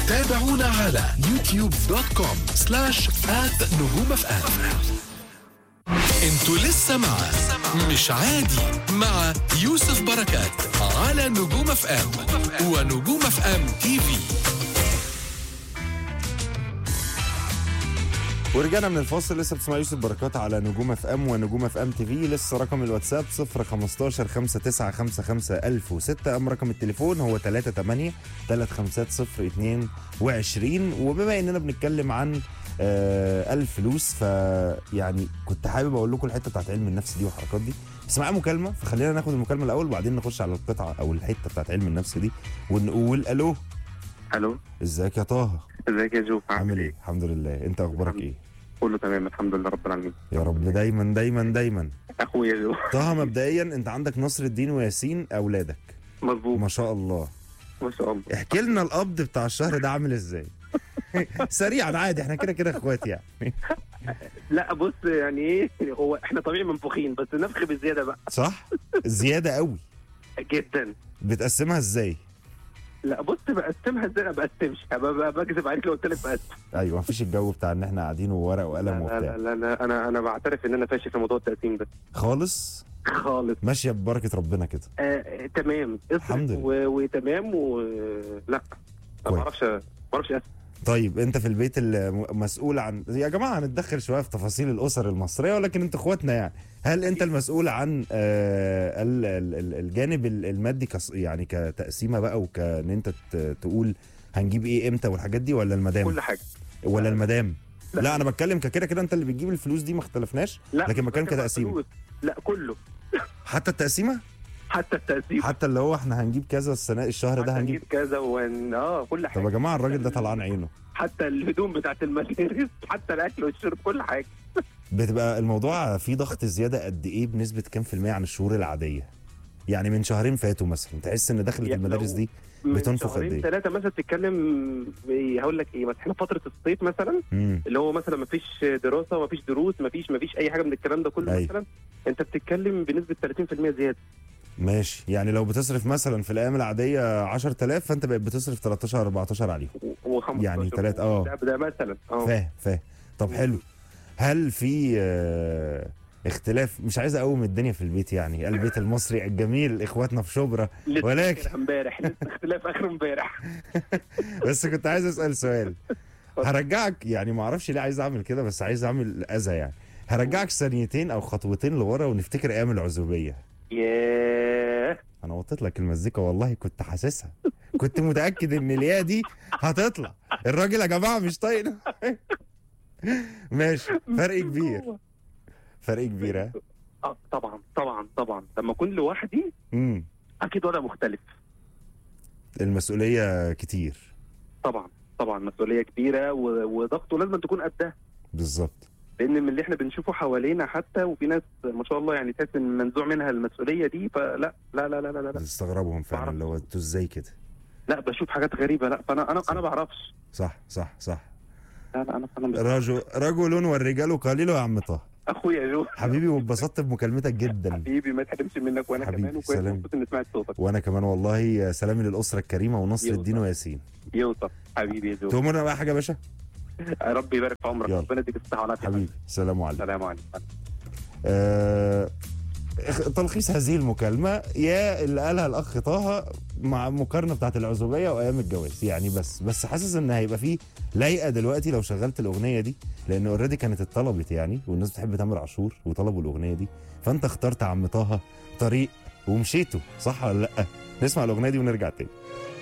تابعونا على youtube.com/@نجومفم. انتوا لسه مع مش عادي مع يوسف بركات على نجوم اف ام ونجوم اف ام تي في. ورجعنا من الفاصل. لسه بتسمع يوسف بركات على نجوم اف ام ونجوم اف ام تي في. لسه رقم الواتساب 015 5955 1006. ام رقم التليفون هو 38 350 22. وبما اننا بنتكلم عن الفلوس، فيعني كنت حابب اقول لكم الحته بتاعت علم النفس دي والحركات دي، بس معايا مكالمه، فخلينا ناخد المكالمه الاول وبعدين نخش على القطعه او الحته بتاعت علم النفس دي ونقول الو. الو، ازيك يا طه؟ ازيك يا جو؟ عامل ايه؟ الحمد لله. انت اخبارك ايه؟ كله تمام الحمد لله رب العالمين. يا رب دايما دايما دايما. اخويا جو. طه، مبدئيا انت عندك نصر الدين وياسين اولادك مظبوط ما شاء الله. ما شاء الله. احكي لنا القبض بتاع الشهر ده عامل ازاي؟ سريعا عادي، احنا كده كده اخوات يعني. لا بص، يعني ايه، هو احنا طبيعي منفوخين بس نفخ بزياده بقى. صح؟ زياده قوي. جدا. بتقسمها ازاي؟ لا بص، بقسمها ازاي؟ ما بقسمش، بكذب عليك لو قلت لك بقسم. ايوه، مفيش الجو بتاع ان احنا قاعدين وورق وقلم وبتاع. لا انا بعترف ان انا فاشل في موضوع التقسيم ده خالص. خالص. ماشيه ببركه ربنا كده. تمام. الحمد لله. وتمام لا ما كويس. بعرفش اقسم. طيب انت في البيت المسؤول عن، يا جماعه هنتدخل شويه في تفاصيل الاسر المصريه ولكن انت اخواتنا يعني، هل انت المسؤول عن الجانب المادي يعني كتقسيمه بقى وكان انت تقول هنجيب ايه امتى والحاجات دي، ولا المدام؟ كل حاجه. ولا المدام؟ لا. لا انا بتكلم كده كده انت اللي بتجيب الفلوس دي، ما اختلفناش، لكن بتكلم كتقسيمه. لا كله. حتى التقسيمه؟ حتى التقسيم، حتى اللي هو احنا هنجيب كذا الشهر ده هنجيب كذا كل حاجه. طب يا جماعه الراجل ده طلعان عينه. حتى الهدوم بتاعت المدارس، حتى الاكل والشرب، كل حاجه. بتبقى الموضوع فيه ضغط زياده قد ايه بنسبه كام في المية عن الشهور العاديه؟ يعني من شهرين فاتوا مثلا تحس ان دخلت المدارس دي بتنفخ قد ايه؟ 3 مثلا بتتكلم. هقول لك ايه، مثلا احنا فتره الصيف مثلا اللي هو مثلا ما فيش دراسه، ما فيش دروس، ما فيش اي حاجه من الكلام ده كله. مثلا انت بتتكلم بنسبه 30% زياده. ماشي، يعني لو بتصرف مثلا في الايام العاديه 10000 فانت بقيت بتصرف 13 14 عليهم يعني 3 ده مثلا فاهم. طب حلو. هل في اختلاف؟ مش عايز اقوم الدنيا في البيت يعني، البيت المصري الجميل اخواتنا في شبرا، ولكن امبارح اختلاف اخر امبارح. بس كنت عايز اسال سؤال هرجعك، يعني ما اعرفش ليه عايز اعمل كده بس عايز اعمل اذى يعني، هرجعك ثانيتين او خطوتين لورا ونفتكر ايام العزوبيه. ياه، انا وطيت لك المزيكا والله كنت حاسسها، كنت متاكد ان الياء دي هتطلع. الراجل يا جماعه مش طايق. ماشي، فرق كبير. فرق كبير. طبعا لما اكون لوحدي اكيد وضع مختلف. المسؤوليه كتير. طبعا مسؤوليه كبيره وضغط، ولازم تكون قدها. بالظبط. لان من اللي احنا بنشوفه حوالينا حتى، وفي ناس ما شاء الله يعني تحس ان منزوع منها المسؤوليه دي، فلا لا لا لا لا لا بتستغربهم فعلا اللي هو انتوا ازاي كده. لا بشوف حاجات غريبه. لا فانا بعرفش. صح. لا انا رجل والرجال قليل يا عم طه. اخويا جو حبيبي، واتبسطت بمكالمتك جدا حبيبي، ما تحرمش منك. وانا كمان وكويس مبسوط اني سمعت صوتك. وانا كمان والله. سلامي للاسره الكريمه ونصر الدين وياسين. يوسف حبيبي يا جو. تؤمرنا بقى حاجه يا باشا؟ ربي يبارك في عمرك، ربنا يديك الصحه والعافيه حبيبي. سلام عليكم. سلام عليكم. تلخيص هذه المكالمة يا اللي قالها الأخ طه مع المقارنة بتاعت العزوبية وأيام الجواز يعني، بس حاسس إن هيبقى فيه لايقة دلوقتي لو شغلت الأغنية دي، لأن اوريدي كانت اتطلبت يعني، والناس بتحب تامر عاشور وطلبوا الأغنية دي، فأنت اخترت عم طه طريق ومشيته، صح ولا لأ؟ نسمع الأغنية دي ونرجع تاني.